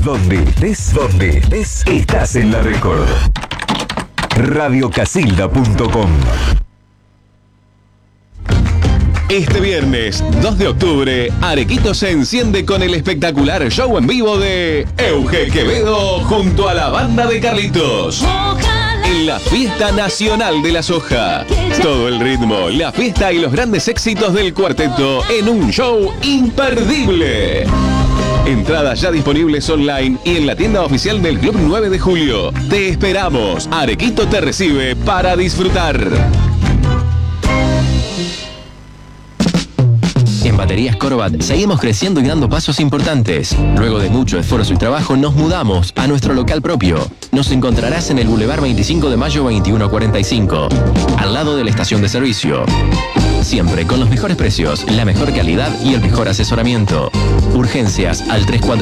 Donde estés, estás en la Record. Radiocasilda.com. Este viernes 2 de octubre, Arequito se enciende con el espectacular show en vivo de Euge Quevedo junto a la banda de Carlitos. En la Fiesta Nacional de la Soja. Todo el ritmo, la fiesta y los grandes éxitos del cuarteto en un show imperdible. Entradas ya disponibles online y en la tienda oficial del Club 9 de Julio. Te esperamos. Arequito te recibe para disfrutar. En Baterías Corbat seguimos creciendo y dando pasos importantes. Luego de mucho esfuerzo y trabajo nos mudamos a nuestro local propio. Nos encontrarás en el Boulevard 25 de Mayo 2145, al lado de la estación de servicio. Siempre con los mejores precios, la mejor calidad y el mejor asesoramiento. Urgencias al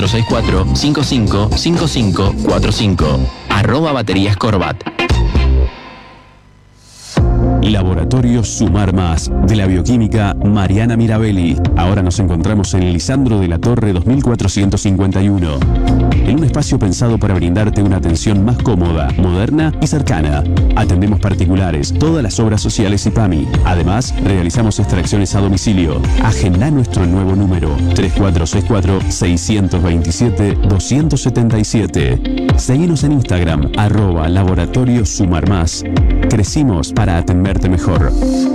3464-555545. @Baterías Corbat. Laboratorio Sumar Más, de la bioquímica Mariana Mirabelli. Ahora nos encontramos en Lisandro de la Torre 2451. En un espacio pensado para brindarte una atención más cómoda, moderna y cercana. Atendemos particulares, todas las obras sociales y PAMI. Además, realizamos extracciones a domicilio. Agenda nuestro nuevo número, 3464-627-277. Seguinos en Instagram, @Laboratorio Sumar Más. Crecimos para atenderte mejor.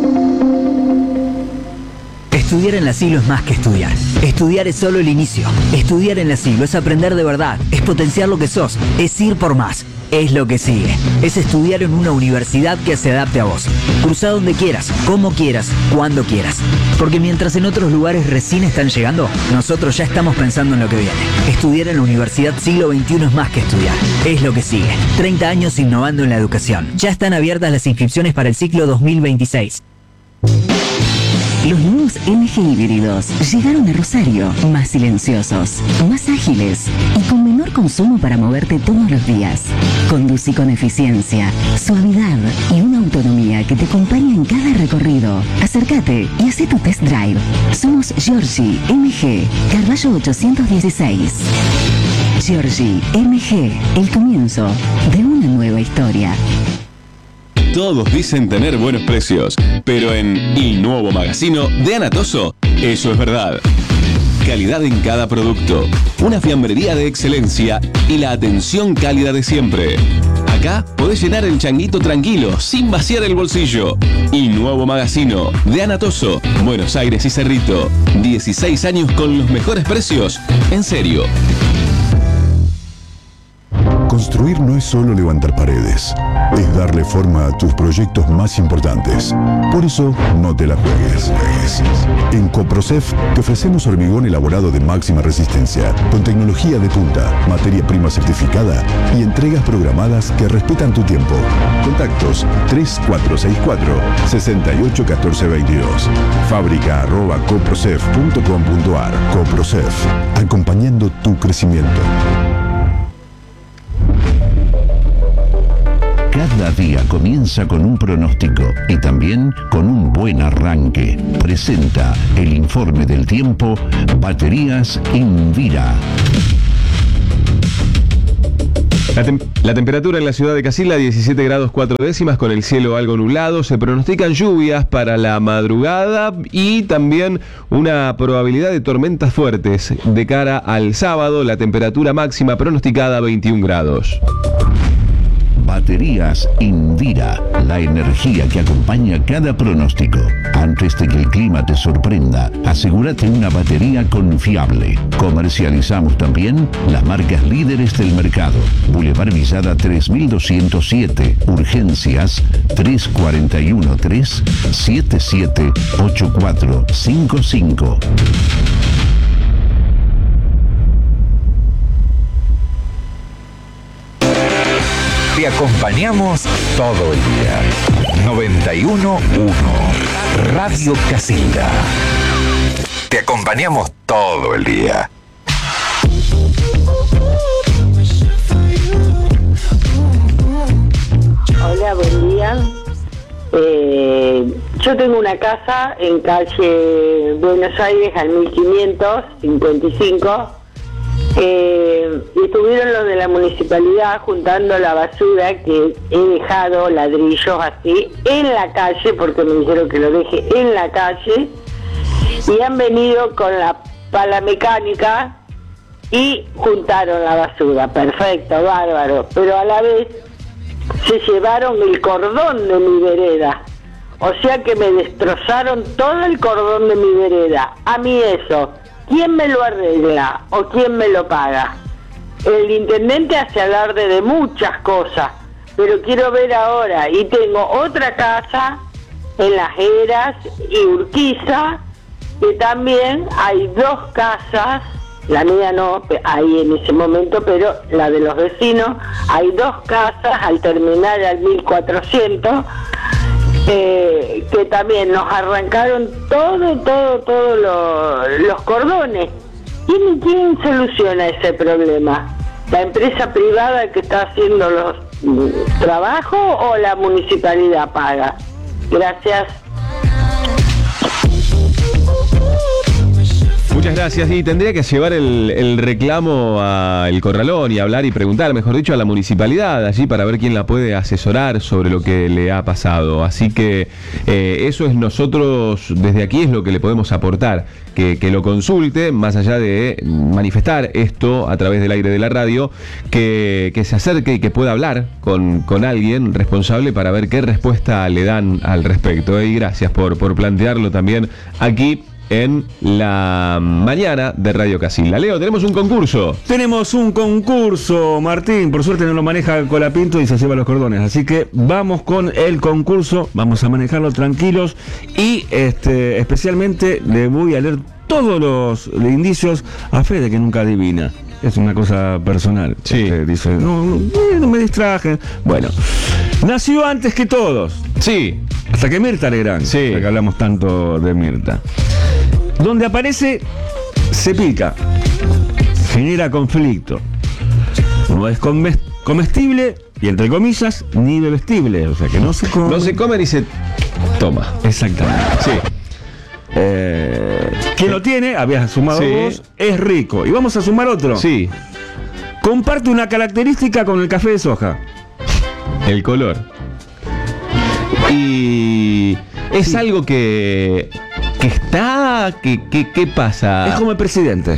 Estudiar en la Siglo es más que estudiar. Estudiar es solo el inicio. Estudiar en la Siglo es aprender de verdad, es potenciar lo que sos, es ir por más. Es lo que sigue. Es estudiar en una universidad que se adapte a vos. Cruza donde quieras, como quieras, cuando quieras. Porque mientras en otros lugares recién están llegando, nosotros ya estamos pensando en lo que viene. Estudiar en la Universidad Siglo XXI es más que estudiar. Es lo que sigue. 30 años innovando en la educación. Ya están abiertas las inscripciones para el ciclo 2026. Los nuevos MG híbridos llegaron a Rosario, más silenciosos, más ágiles y con menor consumo para moverte todos los días. Conducí con eficiencia, suavidad y una autonomía que te acompaña en cada recorrido. Acércate y haz tu test drive. Somos Giorgi MG, Carballo 816. Giorgi MG, el comienzo de una nueva historia. Todos dicen tener buenos precios, pero en El Nuevo Magazino de Anatoso, eso es verdad. Calidad en cada producto, una fiambrería de excelencia y la atención cálida de siempre. Acá podés llenar el changuito tranquilo, sin vaciar el bolsillo. El Nuevo Magazino de Anatoso, Buenos Aires y Cerrito. 16 años con los mejores precios, en serio. Construir no es solo levantar paredes, es darle forma a tus proyectos más importantes. Por eso, no te la juegues. En Coprocef te ofrecemos hormigón elaborado de máxima resistencia, con tecnología de punta, materia prima certificada y entregas programadas que respetan tu tiempo. Contactos 3464-681422. Fábrica@coprocef.com.ar. Coprocef, acompañando tu crecimiento. Cada día comienza con un pronóstico y también con un buen arranque. Presenta el informe del tiempo Baterías Invira. La temperatura en la ciudad de Casilda, 17 grados 4 décimas, con el cielo algo nublado. Se pronostican lluvias para la madrugada y también una probabilidad de tormentas fuertes. De cara al sábado, la temperatura máxima pronosticada 21 grados. Baterías Indira, la energía que acompaña cada pronóstico. Antes de que el clima te sorprenda, asegúrate una batería confiable. Comercializamos también las marcas líderes del mercado. Boulevard Villada 3207, Urgencias 3413-778455. Te acompañamos todo el día. 91.1 Radio Casilda. Te acompañamos todo el día. Hola, buen día. Yo tengo una casa en calle Buenos Aires al 1555 Y estuvieron los de la municipalidad juntando la basura que he dejado, ladrillos así, en la calle, porque me dijeron que lo deje en la calle, y han venido con la pala mecánica y juntaron la basura. Perfecto, bárbaro, pero a la vez se llevaron el cordón de mi vereda, o sea que me destrozaron todo el cordón de mi vereda. A mí eso, ¿quién me lo arregla o quién me lo paga? El intendente hace alarde de muchas cosas, pero quiero ver ahora, y tengo otra casa en Las Heras y Urquiza, que también hay 2 casas, la mía no, ahí en ese momento, pero la de los vecinos, hay 2 casas al terminar al 1400, que también nos arrancaron todos los cordones. ¿Quién soluciona ese problema? ¿La empresa privada que está haciendo los trabajos o la municipalidad paga? Gracias. Muchas gracias. Y tendría que llevar el reclamo al Corralón y hablar y preguntar, mejor dicho, a la municipalidad allí para ver quién la puede asesorar sobre lo que le ha pasado. Así que eso es nosotros, desde aquí es lo que le podemos aportar. Que lo consulte, más allá de manifestar esto a través del aire de la radio, que se acerque y que pueda hablar con alguien responsable para ver qué respuesta le dan al respecto. Y gracias por plantearlo también aquí en la mañana de Radio Casilla. Leo, tenemos un concurso. Tenemos un concurso, Martín. Por suerte no lo maneja Colapinto y se lleva los cordones. Así que vamos con el concurso. Vamos a manejarlo tranquilos. Y especialmente le voy a leer todos los indicios a Fede, que nunca adivina. Es una cosa personal. Sí. Dice, no me distrajen. Bueno, nació antes que todos. Sí. Hasta que Mirta Legrand. Sí. Porque hablamos tanto de Mirta. Donde aparece, se pica, genera conflicto. No es comestible, y entre comillas, ni bebestible. O sea que no se come. No se come ni se toma. Exactamente. Sí. ¿Quién lo tiene? Habías sumado Sí. vos. Es rico. Y vamos a sumar otro. Sí. Comparte una característica con el café de soja. El color. Y es algo que está, ¿qué pasa? Es como el presidente.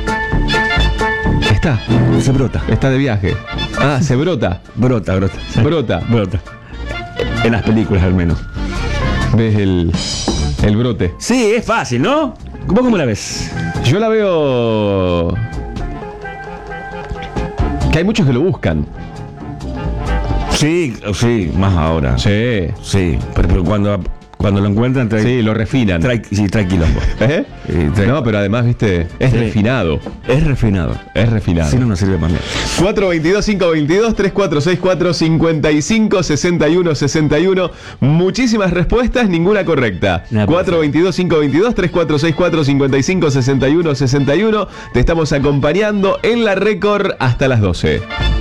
Está. Se brota. Está de viaje. Ah, se brota. Brota. Brota. En las películas al menos. ¿Ves el brote? Sí, es fácil, ¿no? ¿Vos cómo la ves? Yo la veo que hay muchos que lo buscan. Sí, más ahora. Sí. Sí, pero cuando lo encuentran Sí, lo refinan. trae quilombo. ¿Eh? No, pero además, viste, es Sí. refinado. Es refinado. Es refinado. Si no, no sirve para nada. 422-522-3464-5561-61. Muchísimas respuestas, ninguna correcta. 422-522-3464-5561-61. Te estamos acompañando en la récord hasta las 12.